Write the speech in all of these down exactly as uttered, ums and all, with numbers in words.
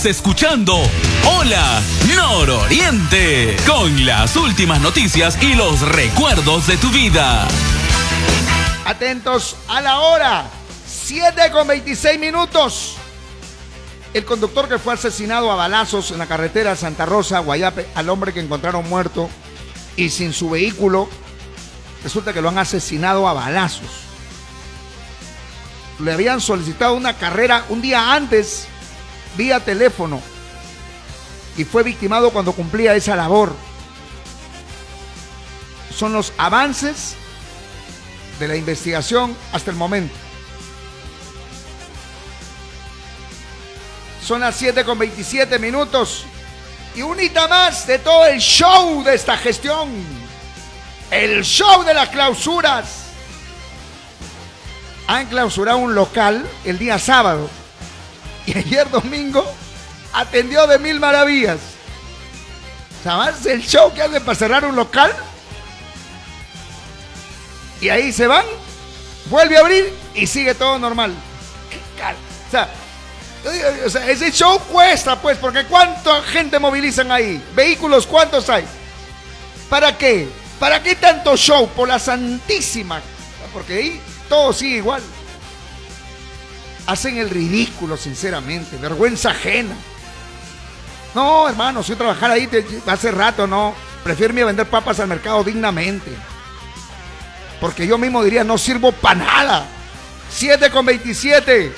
Escuchando Hola Nororiente, con las últimas noticias y los recuerdos de tu vida. Atentos a la hora, siete con veintiséis minutos. El conductor que fue asesinado a balazos en la carretera Santa Rosa, Guayape, al hombre que encontraron muerto y sin su vehículo, resulta que lo han asesinado a balazos. Le habían solicitado una carrera un día antes, vía teléfono, y fue victimado cuando cumplía esa labor. Son los avances de la investigación hasta el momento. Son las siete con veintisiete minutos y unita más de todo el show de esta gestión, el show de las clausuras. Han clausurado un local el día sábado y ayer domingo atendió de mil maravillas. ¿Sabes el show que hacen para cerrar un local? Y ahí se van, vuelve a abrir y sigue todo normal. O sea, o sea, ese show cuesta, pues, porque ¿cuánta gente movilizan ahí? ¿Vehículos cuántos hay? ¿Para qué? ¿Para qué tanto show? Por la santísima. Porque ahí todo sigue igual. Hacen el ridículo, sinceramente. Vergüenza ajena. No, hermano, si yo trabajar ahí te, hace rato, no. Prefiero irme a vender papas al mercado dignamente. Porque yo mismo diría, no sirvo para nada. siete con veintisiete.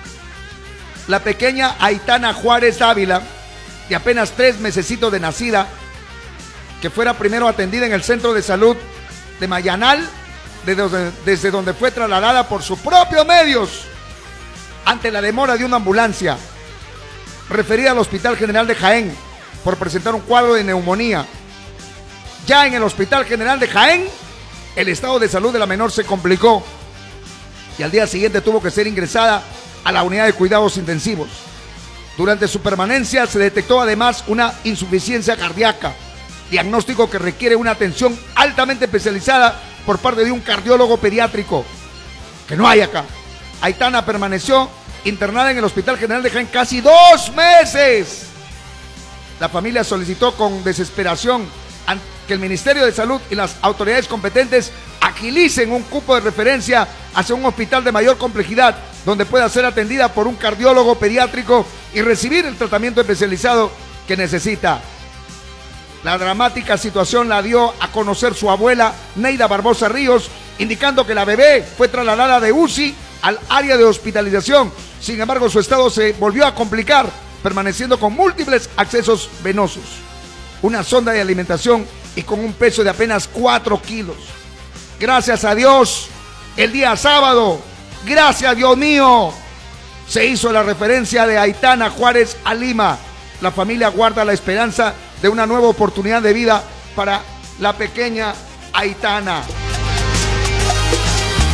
La pequeña Aitana Juárez Dávila, de apenas tres mesecitos de nacida, que fuera primero atendida en el centro de salud de Mayanal, desde, desde donde fue trasladada por sus propios medios ante la demora de una ambulancia referida al Hospital General de Jaén por presentar un cuadro de neumonía. Ya en el Hospital General de Jaén, el estado de salud de la menor se complicó y al día siguiente tuvo que ser ingresada a la unidad de cuidados intensivos. Durante su permanencia se detectó además una insuficiencia cardíaca, diagnóstico que requiere una atención altamente especializada por parte de un cardiólogo pediátrico, que no hay acá. Aitana permaneció internada en el Hospital General de Jaén casi dos meses. La familia solicitó con desesperación que el Ministerio de Salud y las autoridades competentes agilicen un cupo de referencia hacia un hospital de mayor complejidad, donde pueda ser atendida por un cardiólogo pediátrico y recibir el tratamiento especializado que necesita. La dramática situación la dio a conocer su abuela, Neida Barbosa Ríos, indicando que la bebé fue trasladada de U C I al área de hospitalización. Sin embargo, su estado se volvió a complicar, permaneciendo con múltiples accesos venosos, una sonda de alimentación y con un peso de apenas cuatro kilos. Gracias a Dios, el día sábado, gracias Dios mío, se hizo la referencia de Aitana Juárez a Lima. La familia guarda la esperanza de una nueva oportunidad de vida para la pequeña Aitana.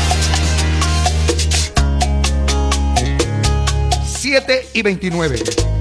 siete y veintinueve.